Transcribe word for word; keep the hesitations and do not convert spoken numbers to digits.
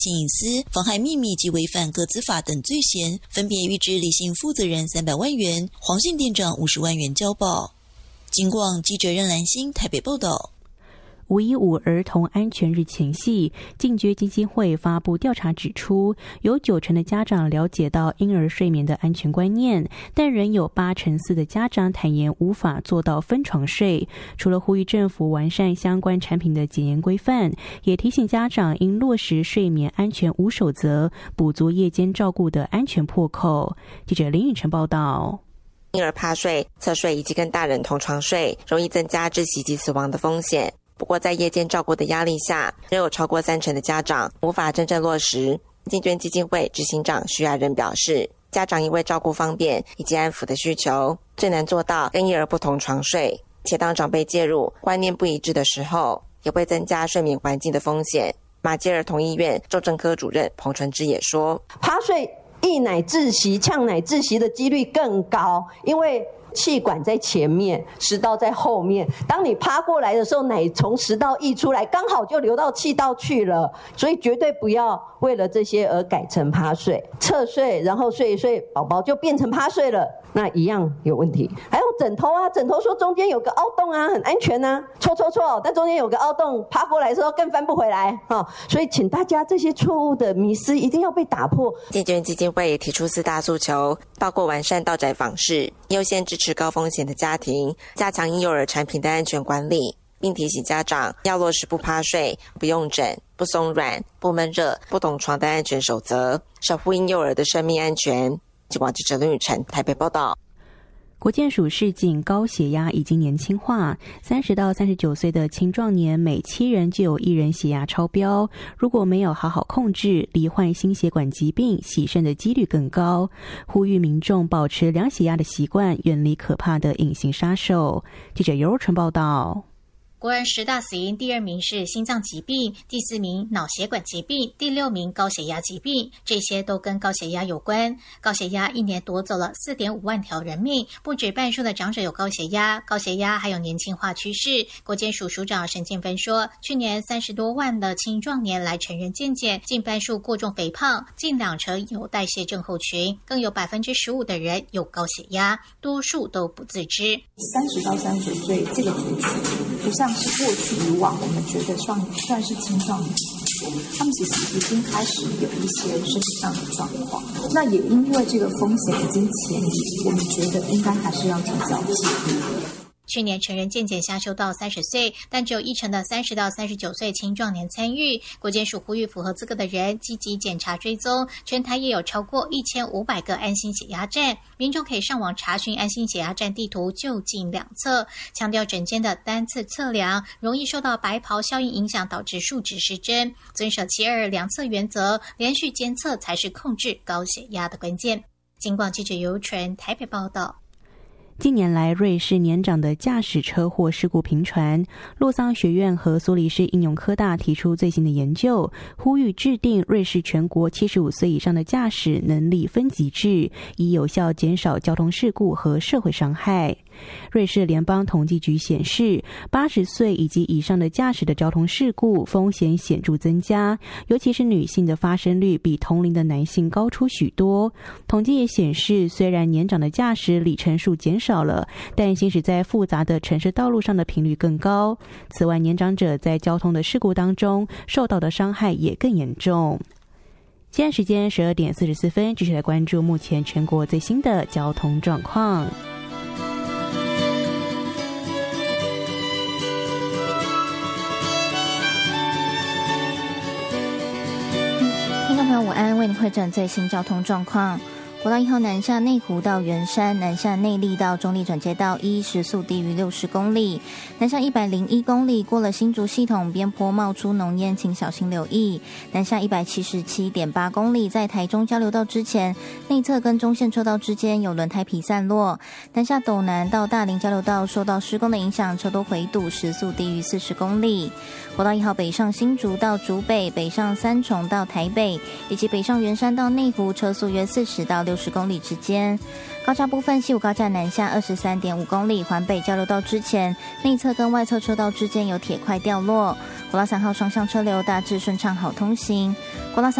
侵隐私、妨害秘密及违反个资法等罪嫌，分别预支李姓负责人三百万元，黄姓店长五十万元交保。警广记者任兰心台北报道。 五一五儿童安全日前夕，警觉基金会发布调查指出，有九成的家长了解到婴儿睡眠的安全观念，但仍有八成四的家长坦言无法做到分床睡。除了呼吁政府完善相关产品的检验规范，也提醒家长应落实睡眠安全五守则，补足夜间照顾的安全破口。记者林允晨报道。 婴儿趴睡、侧睡以及跟大人同床睡，容易增加窒息及死亡的风险。不过在夜间照顾的压力下，仍有超过三成的家长无法真正落实。敬捐基金会执行长徐亚仁表示，家长因为照顾方便以及安抚的需求，最难做到跟婴儿不同床睡，且当长辈介入观念不一致的时候，也会增加睡眠环境的风险。马偕儿童医院重症科主任彭纯芝也说， 趴睡溢奶窒息、呛奶窒息的几率更高，因为气管在前面，食道在后面，当你趴过来的时候，奶从食道溢出来，刚好就流到气道去了，所以绝对不要为了这些而改成趴睡、侧睡，然后睡一睡宝宝就变成趴睡了，那一样有问题。还有枕头啊，枕头说中间有个凹洞啊，很安全啊，错错错，但中间有个凹洞，趴过来的时候更翻不回来、哦、所以请大家这些错误的迷思一定要被打破。 敬捐基金会也提出四大诉求，包括完善到宅访视，优先支持高风险的家庭，加强婴幼儿产品的安全管理，并提醒家长要落实不趴睡、不用枕、不松软、不闷热、不同床的安全守则，守护婴幼儿的生命安全。警广记者林雨晨台北报道。 国健署示警高血压已经年轻化，三十到三十九岁的青壮年每七人就有一人血压超标，如果没有好好控制，罹患心血管疾病、洗肾的几率更高。呼吁民众保持量血压的习惯，远离可怕的隐形杀手。记者尤若纯报道。 国人十大死因第二名是心脏疾病，第四名脑血管疾病，第六名高血压疾病，这些都跟高血压有关。高血压一年夺走了 四点五万条人命，不止半数的长者有高血压，高血压还有年轻化趋势。国健署署长沈建芬说，去年三十多万的青壮年来成人健检，近半数过重肥胖，近两成有代谢症候群，更有 百分之十五 的人有高血压，多数都不自知。 三十到三十九岁这个族群不像是过去以往我们觉得算算是青壮年，他们其实已经开始有一些身体上的状况，那也因为这个风险已经前移，我们觉得应该还是要提早戒律。 去年成人健检下修到三十岁，但只有一成的三十到三十九岁青壮年参与。国健署呼吁符合资格的人积极检查追踪，全台也有超过一千五百个安心血压站，民众可以上网查询安心血压站地图，就近两侧。强调诊间的单次测量容易受到白袍效应影响，导致数值失真，遵守七二量测原则，连续监测才是控制高血压的关键。警广记者尤纯台北报道。 近年来，瑞士年长的驾驶车祸事故频传。洛桑学院和苏黎世应用科大提出最新的研究，呼吁制定瑞士全国七十五岁以上的驾驶能力分级制，以有效减少交通事故和社会伤害。瑞士联邦统计局显示，八十岁以及以上的驾驶的交通事故风险显著增加，尤其是女性的发生率比同龄的男性高出许多。统计也显示，虽然年长的驾驶里程数减少了，但行驶在复杂的城市道路上的频率更高。此外，年长者在交通的事故当中受到的伤害也更严重。现在时间十二点四十四分，继续来关注目前全国最新的交通状况。 听众朋友午安，为您汇整最新交通状况。国道一号南下内湖到圆山，南下内壢到中壢转接道一时速低于六十公里，南下一百零一公里过了新竹系统边坡冒出浓烟，请小心留意。南下一百七十七点八公里，在台中交流道之前，内侧跟中线车道之间有轮胎皮散落。南下斗南到大林交流道受到施工的影响，车多回堵，时速低于四十公里。国道一号北上新竹到竹北，北上三重到台北，以及北上圆山到内湖，车速约四十到六六十公里之间。高架部分，西武高架南下二十三点五公里，环北交流道之前内侧跟外侧车道之间有铁块掉落。国道三号双向车流大致顺畅好通行。国道三